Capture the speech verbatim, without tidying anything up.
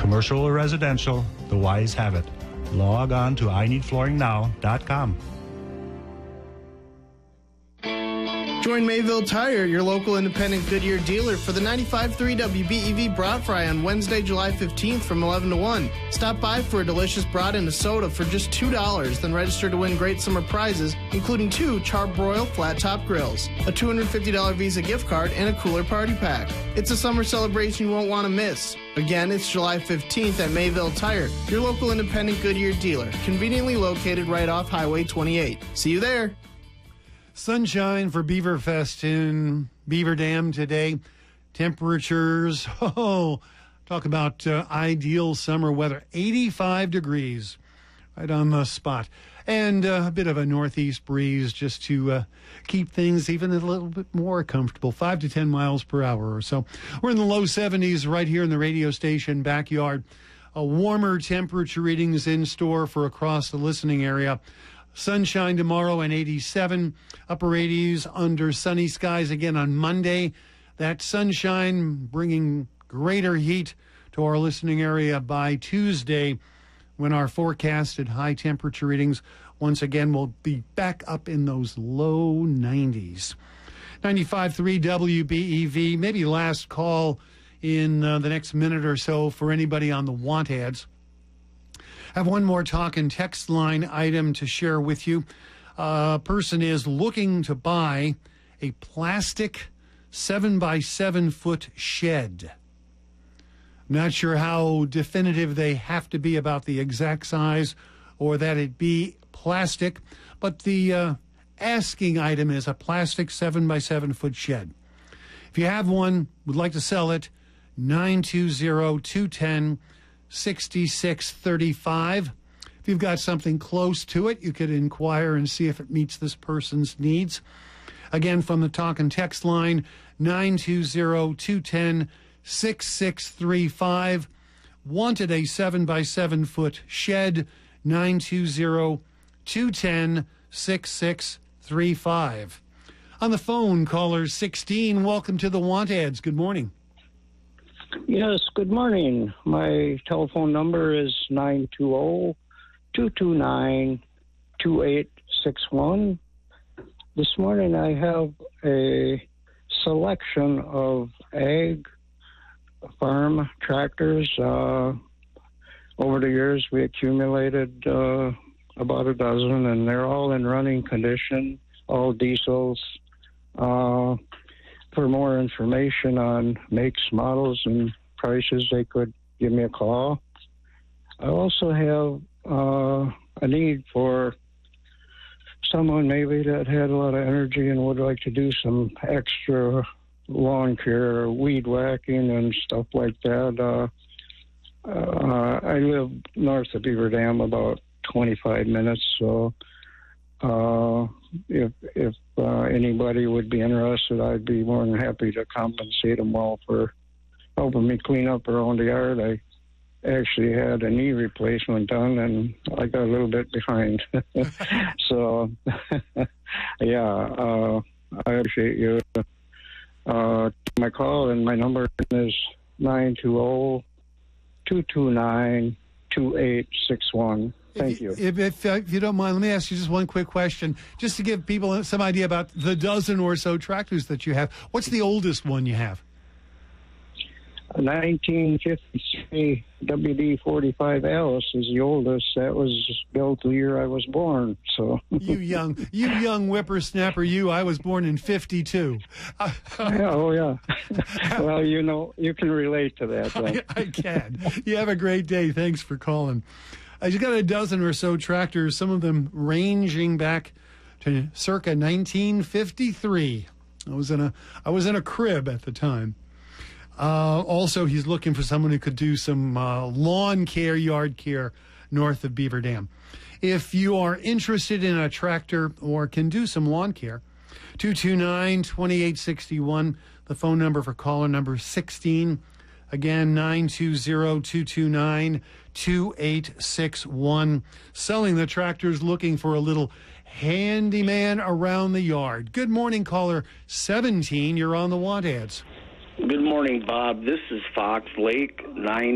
Commercial or residential, the Y's have it. Log on to I need flooring now dot com. Join Mayville Tire, your local independent Goodyear dealer, for the ninety-five point three W B E V Brat Fry on Wednesday, July fifteenth from eleven to one. Stop by for a delicious brat and a soda for just two dollars, then register to win great summer prizes, including two Char-Broil flat-top grills, a two hundred fifty dollars Visa gift card, and a cooler party pack. It's a summer celebration you won't want to miss. Again, it's July fifteenth at Mayville Tire, your local independent Goodyear dealer, conveniently located right off Highway twenty-eight. See you there. Sunshine for Beaverfest in Beaver Dam today. Temperatures, oh, talk about uh, ideal summer weather. eighty-five degrees right on the spot. And uh, a bit of a northeast breeze just to uh, keep things even a little bit more comfortable. Five to ten miles per hour or so. We're in the low seventies right here in the radio station backyard. A warmer temperature readings in store for across the listening area. Sunshine tomorrow and eighty-seven, upper eighties under sunny skies again on Monday. That sunshine bringing greater heat to our listening area by Tuesday, when our forecasted high temperature readings once again will be back up in those low nineties. ninety-five point three W B E V, maybe last call in uh, the next minute or so for anybody on the want ads. I have one more talk and text line item to share with you. A person is looking to buy a plastic seven by seven foot shed. Not sure how definitive they have to be about the exact size or that it be plastic, but the uh, asking item is a plastic seven by seven foot shed. If you have one, would like to sell it, nine two zero, two one zero, six six three five. If you've got something close to it, you could inquire and see if it meets this person's needs. Again, from the talk and text line, nine two zero, two one zero, six six three five. Wanted a seven by seven foot shed, nine two zero, two one zero, six six three five. On the phone, caller sixteen, welcome to the Want Ads. Good morning. Yes, good morning. My telephone number is nine two zero, two two nine, two eight six one. This morning I have a selection of ag farm tractors. Uh, over the years we accumulated uh, about a dozen, and they're all in running condition, all diesels. Uh, For more information on makes, models, and prices, they could give me a call. I also have uh, a need for someone maybe that had a lot of energy and would like to do some extra lawn care, weed whacking, and stuff like that. Uh, uh, I live north of Beaver Dam, about twenty-five minutes, so uh, if if uh, anybody would be interested, I'd be more than happy to compensate them well for helping me clean up around the yard. I actually had a knee replacement done, and I got a little bit behind. So, yeah, uh, I appreciate you. Uh, my call and my number is nine two zero, two two nine, two eight six one. Thank you. If, if, uh, if you don't mind, let me ask you just one quick question, just to give people some idea about the dozen or so tractors that you have. What's the oldest one you have? nineteen fifty-three W D forty-five Alice is the oldest. That was built the year I was born. So you young, you young whippersnapper, you. I was born in fifty-two. Yeah, oh yeah. Well, you know, you can relate to that. I, I can. You have a great day. Thanks for calling. I just got a dozen or so tractors, some of them ranging back to circa nineteen fifty-three. I was in a I was in a crib at the time. Uh, also, he's looking for someone who could do some uh, lawn care, yard care north of Beaver Dam. If you are interested in a tractor or can do some lawn care, two two nine, two eight six one, the phone number for caller number sixteen. Again, nine two zero, two two nine, two eight six one. Selling the tractors, looking for a little handyman around the yard. Good morning, caller seventeen. You're on the Want Ads. Good morning, Bob. This is Fox Lake, nine